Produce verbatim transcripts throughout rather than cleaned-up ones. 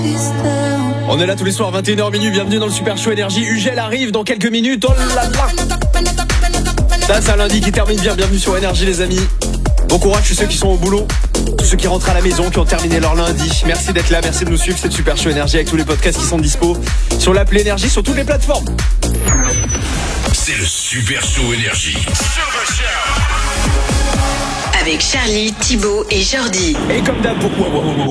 On est là tous les soirs, vingt et une heures minuit, bienvenue dans le Super Show Énergie. U G L arrive dans quelques minutes, oh là là. Ça c'est un lundi qui termine bien, bienvenue sur Énergie les amis. Bon courage tous ceux qui sont au boulot, tous ceux qui rentrent à la maison, qui ont terminé leur lundi. Merci d'être là, merci de nous suivre, c'est le Super Show Énergie avec tous les podcasts qui sont dispo sur l'appli Énergie, sur toutes les plateformes. C'est le Super Show Énergie. Avec Charlie, Thibaut et Jordi. Et comme d'hab, pourquoi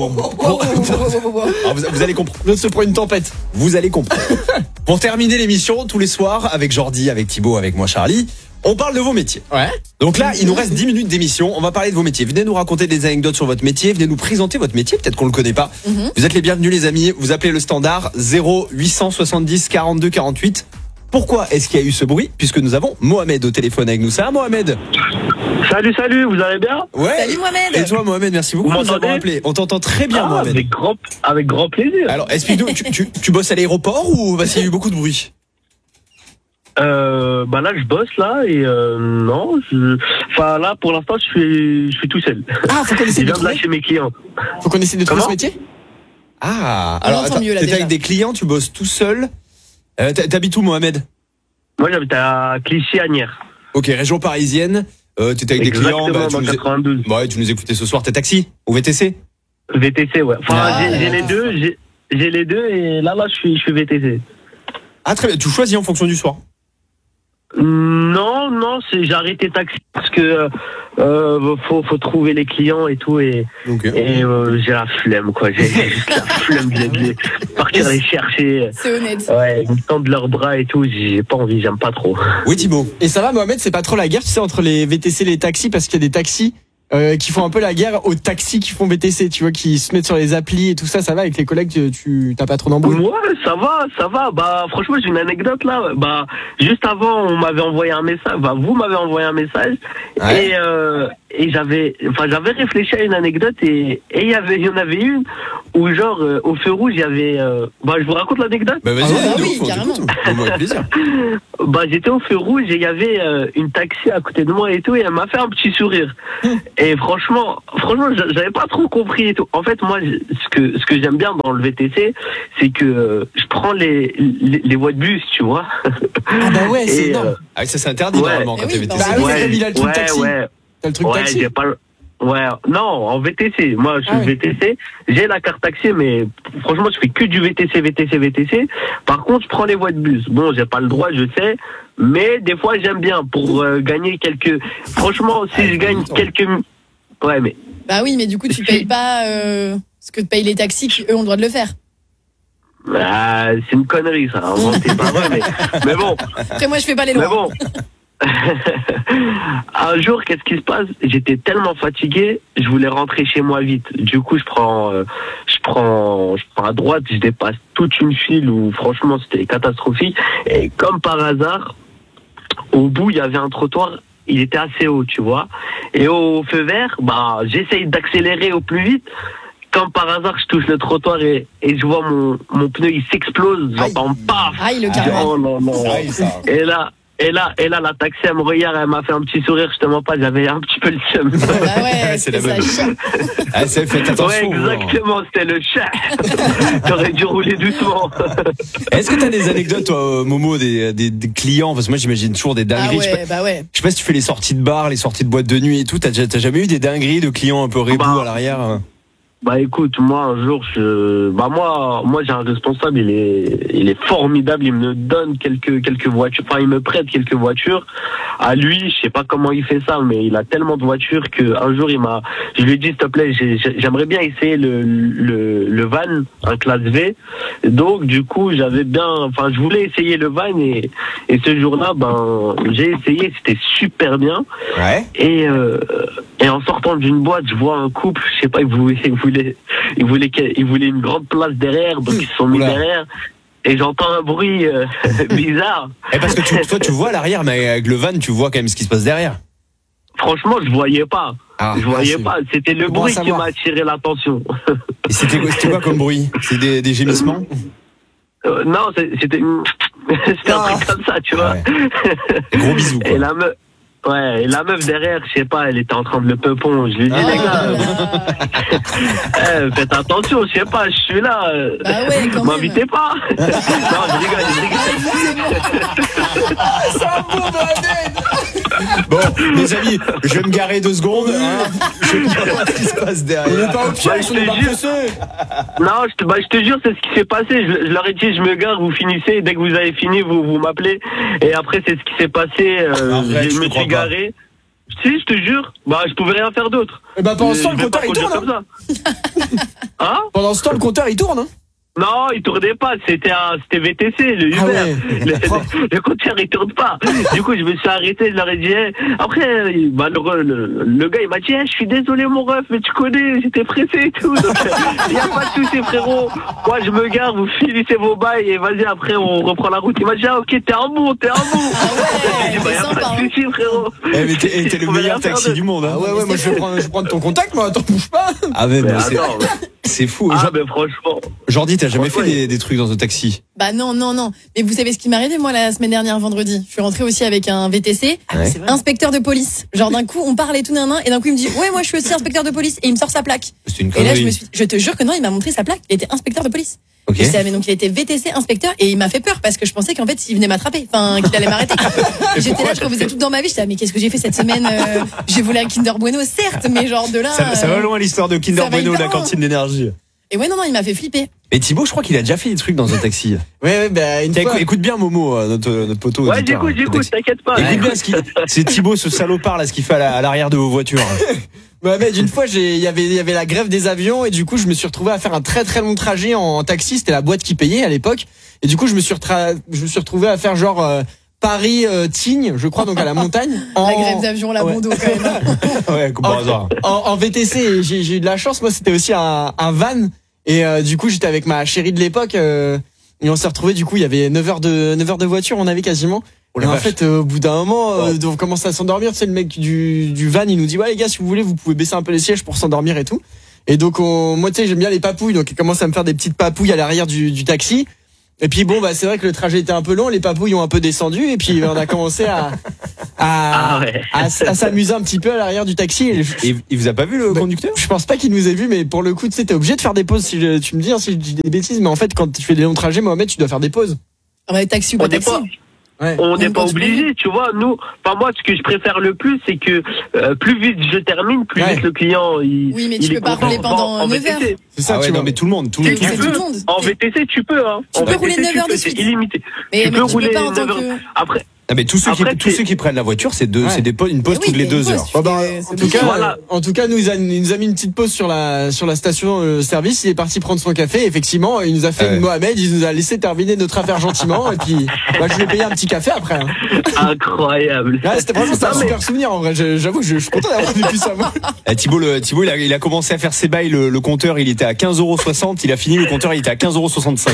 vous, vous allez comprendre. Je se prend une tempête. Vous allez comprendre. Pour terminer l'émission, tous les soirs, avec Jordi, avec Thibaut, avec moi Charlie, on parle de vos métiers. Ouais. Donc là, il nous reste dix minutes d'émission. On va parler de vos métiers. Venez nous raconter des anecdotes sur votre métier. Venez nous présenter votre métier. Peut-être qu'on le connaît pas. Mm-hmm. Vous êtes les bienvenus, les amis. Vous appelez le standard zéro huit cent soixante-dix quarante-deux quarante-huit. Pourquoi est-ce qu'il y a eu ce bruit? Puisque nous avons Mohamed au téléphone avec nous. Ça va, Mohamed? Salut, salut, vous allez bien? Ouais. Salut, Mohamed. Et toi, Mohamed, merci beaucoup vous de nous avoir appelé. On t'entend très bien, ah, Mohamed. Avec grand, avec grand plaisir. Alors, explique-nous, tu, tu, tu bosses à l'aéroport ou parce qu'il y a eu beaucoup de bruit? Euh, bah là, je bosse là et euh, non, je... enfin là, pour l'instant, je suis, je suis tout seul. Ah, faut qu'on essaie je de viens de lâcher mes clients. Faut qu'on essaie de trouver Comment ce métier. Ah, On alors entend attends, mieux, là, t'es déjà. avec des clients, tu bosses tout seul. Euh, T'habites où, Mohamed? Moi, j'habite à Clichy-Agnières. Ok, région parisienne. Euh, t'étais avec Exactement, des clients. Bah, tu dans nous... quatre-vingt-douze. Ouais, tu nous écoutais ce soir. T'es taxi ou V T C? V T C, ouais. Enfin, Ah, j'ai, j'ai les deux, j'ai, j'ai les deux et là, là, je suis, je suis V T C. Ah très bien. Tu choisis en fonction du soir. Non, non, c'est, j'ai arrêté taxi parce que euh, faut, faut trouver les clients et tout et, Ok. et euh, j'ai la flemme quoi. J'ai, j'ai juste la flemme de les partir les chercher. C'est honnête. Ouais, ils me tendent leurs bras et tout. J'ai pas envie, j'aime pas trop. Oui, Thibaut. Et ça va, Mohamed, c'est pas trop la guerre, tu sais, entre les V T C et les taxis, parce qu'il y a des taxis euh, qui font un peu la guerre aux taxis qui font V T C, tu vois, qui se mettent sur les applis et tout ça. Ça va avec les collègues, tu, tu t'as pas trop d'embrouilles? Ouais, ça va, ça va. Bah, franchement, j'ai une anecdote là. Bah, juste avant, on m'avait envoyé un message. Bah, vous m'avez envoyé un message. Ouais. Et, euh, et j'avais, enfin, j'avais réfléchi à une anecdote et, et il y avait, il y en avait une où, genre, euh, au feu rouge, il y avait, euh, bah, je vous raconte l'anecdote. Bah vas-y, Ah ouais, vas-y, de oui, ouf, on carrément. t'écoute. Dis-moi avec plaisir. Bah, j'étais au feu rouge et il y avait euh, une taxi à côté de moi et tout, et elle m'a fait un petit sourire. Et franchement, franchement, j'a- j'avais pas trop compris et tout. En fait, moi, je- ce que ce que j'aime bien dans le V T C, c'est que euh, je prends les, les les voies de bus, tu vois. Ah bah ouais, c'est Et, énorme. euh, Ah, ça c'est interdit Ouais. normalement quand Eh t'es oui, V T C. bah Ah oui, c'est comme il a le truc ouais, taxi. ouais. T'as le truc Ouais, taxi. j'ai pas le- Ouais, non, en V T C. Moi, je suis Ah oui. V T C. J'ai la carte taxi, mais franchement, je fais que du V T C, V T C, V T C. Par contre, je prends les voies de bus. Bon, j'ai pas le droit, je sais, mais des fois, j'aime bien pour euh, gagner quelques. Franchement, si je gagne quelques. Ouais, mais Bah oui, mais du coup, tu payes pas euh, ce que payent les taxis qui, eux, ont le droit de le faire. ah, c'est une connerie, ça. Bon, c'est pas vrai, mais, mais bon. Après, moi, je fais pas les Mais lois. bon. Un jour, qu'est-ce qui se passe? J'étais tellement fatigué, je voulais rentrer chez moi vite. Du coup, je prends, euh, je prends, je prends à droite, je dépasse toute une file où, franchement, c'était catastrophique. Et comme par hasard, au bout, il y avait un trottoir. Il était assez haut, tu vois. Et au feu vert, bah, j'essaye d'accélérer au plus vite. Comme par hasard, je touche le trottoir et, et je vois mon, mon pneu, il s'explose. J'entends paf. Aïe, le Oh carrément. non, non. Ah, oui, ça. Et là, et là, et là, la taxi, elle me regarde, elle m'a fait un petit sourire, justement pas, j'avais un petit peu le seum. Bah ouais, C'est c'est la ça. même. chien. Ah, ça fait Ouais, attention. hein. exactement, c'était le chat. J'aurais dû rouler doucement. Est-ce que t'as des anecdotes, toi, Momo, des, des, des clients? Parce que moi, j'imagine toujours des Ah dingueries. Je sais pas- ouais, bah ouais. Je sais pas si tu fais les sorties de bar, les sorties de boîte de nuit et tout. T'as, déjà- t'as jamais eu des dingueries de clients un peu rébous Bah. à l'arrière? hein? Bah écoute, moi un jour, je, bah moi, moi j'ai un responsable, il est, il est formidable, il me donne quelques quelques voitures, enfin il me prête quelques voitures. À lui, je sais pas comment il fait ça, mais il a tellement de voitures que un jour il m'a, je lui ai dit s'il te plaît, j'ai- j'ai- j'aimerais bien essayer le le le van, un classe V. Donc du coup j'avais bien, enfin je voulais essayer le van et et ce jour-là, ben j'ai essayé, c'était super bien. Ouais. Et, euh, et en sortant d'une boîte, je vois un couple, je sais pas, ils voulaient, ils voulaient, ils voulaient, ils voulaient une grande place derrière, donc ils se sont mis Oula. derrière. Et j'entends un bruit euh, bizarre. Et parce que tu, toi, tu vois à l'arrière, mais avec le van, tu vois quand même ce qui se passe derrière. Franchement, je voyais pas. Ah, je voyais c'est- pas. C'était le c'est bon à bruit qui savoir. m'a attiré l'attention. Et c'était, quoi- c'était quoi comme bruit? C'est des, des gémissements? Euh, non, c'est- c'était, c'était un Ah. truc comme ça, tu vois. Ouais. Des gros bisous, quoi. Et la meuf, Ouais, et la meuf derrière, je sais pas, elle était en train de le peupon. Je lui dis, Oh les là gars, là. eh, faites attention, je sais pas, je suis là. euh, Bah ouais, quand même. M'invitez pas. Non, je rigole, je rigole. C'est un bon bordel. Bon, les amis, je vais me garer deux secondes. Hein. Je sais pas ce qui se passe derrière. Il est pas au pied, Bah, ils je sont te des jure. barquesseux. Non, je te, bah, je te jure, c'est ce qui s'est passé. Je, je leur ai dit, je me gare, vous finissez. Et dès que vous avez fini, vous, vous m'appelez. Et après, c'est ce qui s'est passé. Euh, Arrête, je je me te crois suis pas. garé. Si, je te jure. Bah, je pouvais rien faire d'autre. Et bah pendant ce temps, Je le vais pas compteur il conduire tourne. Hein. comme ça. Hein? Pendant ce temps, le compteur il tourne. Hein. Non, il tournait pas, c'était un, c'était V T C, le Uber. Ah ouais. le, le compteur, il tourne pas. Du coup, je me suis arrêté, je leur ai dit, hey. Après, il- bah, le, le, le gars, il m'a dit, hey, je suis désolé, mon ref, mais tu connais, j'étais pressé et tout. Donc, il y a pas de souci, frérot. Moi, je me gare, vous finissez vos bails et vas-y, après, on reprend la route. Il m'a dit, ah, ok, t'es un bon, t'es un bon. ouais, J'ai dit, bah, c'est y a sympa, pas de hein. souci, frérot. Eh, mais t'es, eh, t'es Je le pouvais meilleur rien faire taxi d'autre. du monde. Hein. Ah ouais, ouais, moi je vais prendre, je vais prendre ton contact, moi. Attends, bouge pas. Ah ouais, mais Mais c'est, attends, mais- c'est fou. Ah, Genre- mais franchement. Jordi, t'as jamais fait Franchement, des, des trucs dans un taxi? Bah non, non, non. Mais vous savez ce qui m'est arrivé, moi, la semaine dernière, vendredi. Je suis rentrée aussi avec un V T C, Ouais. c'est vrai. Inspecteur de police. Genre, d'un coup, on parle et tout, nan, nan, et d'un coup, il me dit, ouais, moi, je suis aussi inspecteur de police, et il me sort sa plaque. C'est une Et là, je connerie. me suis, je te jure que non, il m'a montré sa plaque. Il était inspecteur de police. Ok. Et je savais, donc il était V T C inspecteur, et il m'a fait peur parce que je pensais qu'en fait, il venait m'attraper. Enfin, qu'il allait m'arrêter. Et j'étais là, je refaisais tout dans ma vie. J'étais, ah, mais qu'est-ce que j'ai fait cette semaine? euh, J'ai volé un Kinder Bueno, certes, mais genre de là. Ça, ça va euh, loin l'histoire de Kinder ça va Bueno, hyper la loin. cantine d'énergie. Et ouais, non, non, il m'a fait flipper. Et Thibaut, je crois qu'il a déjà fait des trucs dans un taxi. Ouais, ouais, bah une Tiens, fois. écoute, écoute bien Momo, euh, notre, notre poteau. Ouais, auditeur, j'écoute, de j'écoute, taxi. t'inquiète pas. Écoute bien ce qu'il, c'est Thibaut, ce salopard là, ce qu'il fait à la- à l'arrière de vos voitures. Bah, mais d'une fois, j'ai, il y avait, il y avait la grève des avions et du coup, je me suis retrouvé à faire un très très long trajet en, en taxi. C'était la boîte qui payait à l'époque. Et du coup, je me suis retra- je me suis retrouvé à faire genre euh, Paris euh, Tignes, je crois, donc à la montagne. La en- grève d'avion, la Ouais. Bondo, quand même. Ouais, comme par en, hasard. en, en V T C. Et J'ai, j'ai eu de la chance. Moi, c'était aussi un, un van. Et euh, du coup, j'étais avec ma chérie de l'époque. euh, et on s'est retrouvé. Du coup, il y avait neuf heures de neuf heures de voiture. On avait quasiment. Oh Et la en vache. fait, euh, au bout d'un moment, euh, on commence à s'endormir. Tu sais, le mec du, du van, il nous dit, ouais, les gars, si vous voulez, vous pouvez baisser un peu les sièges pour s'endormir et tout. Et donc, on, moi, tu sais, j'aime bien les papouilles. Donc, il commence à me faire des petites papouilles à l'arrière du, du taxi. Et puis, bon, bah, c'est vrai que le trajet était un peu long. Les papouilles ont un peu descendu. Et puis, on a commencé à, à, Ah ouais. à, s- à s'amuser un petit peu à l'arrière du taxi. Et je, Et il vous a pas vu le Bah, conducteur? je pense pas qu'il nous ait vus, mais pour le coup, tu sais, t'es obligé de faire des pauses. Si je- tu me dis, hein, si je dis des bêtises, mais en fait, quand tu fais des longs trajets, Mohamed, tu dois faire des pauses. Ah bah, taxi ou On pas n'est taxi. pas, Ouais. on n'est Même pas quand tu obligé, tu vois. Nous, enfin moi, ce que je préfère le plus, c'est que euh, plus vite je termine, plus Ouais. vite le client. Il, Oui, mais il tu est peux pas content. rouler pendant En neuf V T C. heures. C'est ça, Ah ouais, tu non, vois. mais tout le monde, tout le Tu monde. peux- Tu c'est peux. tout le monde. En V T C, tu peux. Hein. Tu En peux V T C, rouler neuf heures de peux, suite. C'est illimité. Mais, tu mais peux tu rouler peux pas en tant neuf heures. que. Après, Ah, mais tous ceux qui, Après, tous c'est- ceux qui prennent la voiture, c'est deux, Ouais. c'est des pauses, une pause Mais oui, toutes les mais deux une heures. pause, Bon, bah, C'est en tout obligé. cas, Voilà. euh, en tout cas, nous, il, a, il nous a mis une petite pause sur la sur la station euh, service. Il est parti prendre son café. Effectivement, il nous a fait Ouais. une Mohamed. Il nous a laissé terminer notre affaire gentiment. Et puis, bah, je lui ai payé un petit café après. Hein. incroyable. Ouais, c'était vraiment c'était un Non, mais- super souvenir. En vrai, Je- j'avoue que je, je suis content d'avoir vécu ça. Moi. Eh, Thibaut, le, Thibaut, il a, il a commencé à faire ses bails, le, le compteur, il était à quinze euros soixante, il a fini, le compteur, il était à quinze euros soixante-cinq.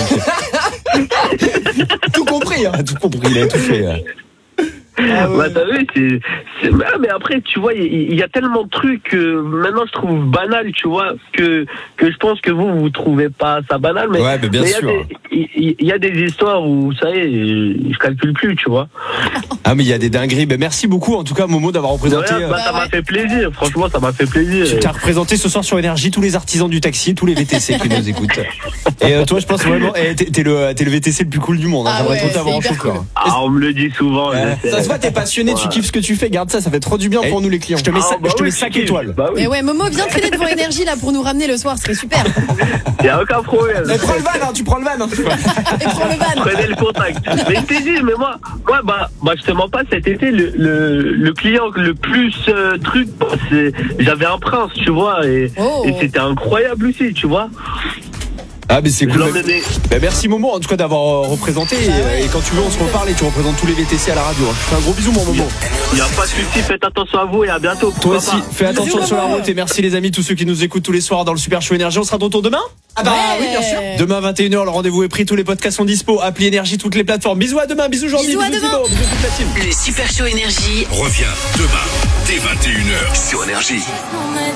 Tout compris. Hein. Ah, tout compris, il a tout fait. euh. Ah ouais. Bah, t'as vu, c'est, c'est, ah, mais après, tu vois, il y, il y a tellement de trucs que maintenant je trouve banal, tu vois, que, que je pense que vous, vous trouvez pas ça banal, mais. Ouais, mais bien mais il y a sûr. des- Il y, y a des histoires où, ça y est, je calcule plus, tu vois. Ah, mais il y a des dingueries. Ben, merci beaucoup, en tout cas, Momo, d'avoir De représenté. rien, euh, bah, ça Bah m'a ouais. fait plaisir, franchement, ça m'a fait plaisir. Tu as représenté ce soir sur Énergie tous les artisans du taxi, tous les V T C qui nous écoutent. Et euh, toi, je pense vraiment, eh, t'es, t'es le, t'es le V T C le plus cool du monde. Hein. Ah J'aimerais ouais, trop t'avoir en c'est hyper chauffeur. cool. Ah, on me le dit souvent. Ouais. je sais. Ça se voit, t'es passionné, tu Ouais. kiffes ce que tu fais. Garde ça, ça fait trop du bien Eh, pour nous les clients. Je te mets, Ah, ça- bah je te oui, mets cinq kiffe. étoiles. Bah oui, Mais ouais, Momo, viens traîner devant Énergie là pour nous ramener le soir, ce serait super. y a aucun problème. Eh, prends le van, hein, tu prends le van. Hein. Et prends le van. Prenez le contact. Mais je t'ai dit, mais moi, moi bah, bah, je te mens pas, cet été, le, le, le client le plus euh, truc, bah, c'est, j'avais un prince, tu vois, et, Oh. et c'était incroyable aussi, tu vois. Ah, mais c'est Je cool. l'emmenais. Ben, merci Momo, en tout cas, d'avoir euh, représenté. Et, Bah ouais. euh, et quand tu veux, on se reparle et tu représentes tous les V T C à la radio. hein. Je te fais un gros bisou, mon Momo. Il y a pas de souci, faites attention à vous et à bientôt. Toi Pourquoi aussi, pas. fais attention Bisous, sur la Momo. route et merci les amis, tous ceux qui nous écoutent tous les soirs dans le Super Show Énergie. On sera de retour demain. Ah bah Ouais. oui, bien sûr. Demain vingt et une heures, le rendez-vous est pris, tous les podcasts sont dispo, appli Énergie, toutes les plateformes. Bisous à demain, bisous Jordi, Bisous à bisous demain. Thibaut, bisous toute la team. Le Super Show Énergie Reviens demain dès vingt et une heures sur Énergie.